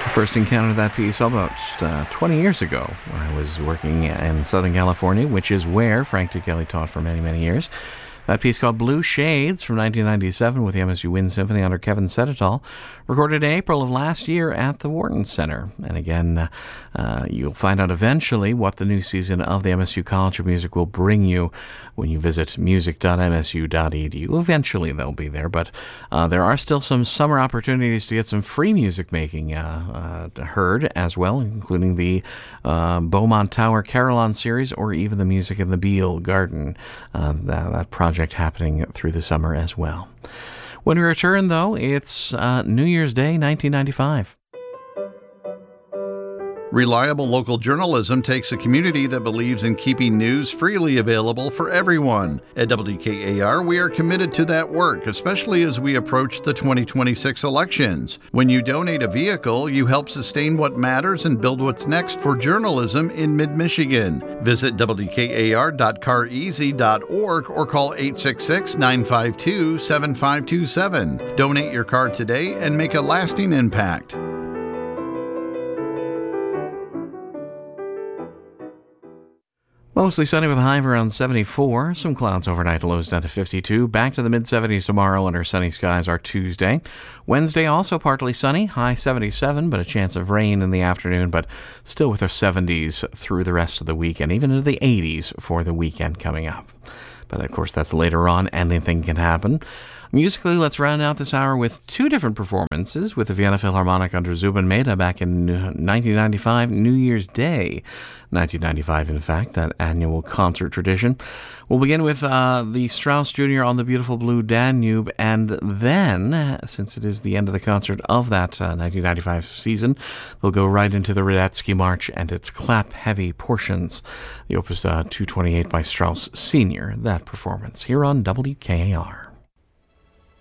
First encountered that piece almost 20 years ago when I was working in Southern California, which is where Frank Dukelly taught for many, many years. That piece called Blue Shades from 1997 with the MSU Wind Symphony under Kevin Sedetall, recorded in April of last year at the Wharton Center. And again, you'll find out eventually what the new season of the MSU College of Music will bring you when you visit music.msu.edu. Eventually they'll be there, but there are still some summer opportunities to get some free music making heard as well, including the Beaumont Tower Carillon series or even the music in the Beale Garden, that project happening through the summer as well. When we return, though, it's New Year's Day, 1995. Reliable local journalism takes a community that believes in keeping news freely available for everyone. At WKAR, we are committed to that work, especially as we approach the 2026 elections. When you donate a vehicle, you help sustain what matters and build what's next for journalism in mid-Michigan. Visit WKAR.careasy.org or call 866-952-7527. Donate your car today and make a lasting impact. Mostly sunny with a high of around 74. Some clouds overnight, lows down to 52. Back to the mid-70s tomorrow under sunny skies our Tuesday. Wednesday also partly sunny, high 77, but a chance of rain in the afternoon, but still with our 70s through the rest of the weekend, even into the 80s for the weekend coming up. But of course, that's later on. Anything can happen. Musically, let's round out this hour with two different performances with the Vienna Philharmonic under Zubin Mehta back in 1995, New Year's Day. 1995, in fact, that annual concert tradition. We'll begin with the Strauss Jr. on the beautiful Blue Danube, and then, since it is the end of the concert of that 1995 season, they'll go right into the Radetzky March and its clap-heavy portions. The Opus 228 by Strauss Sr., that performance, here on WKAR.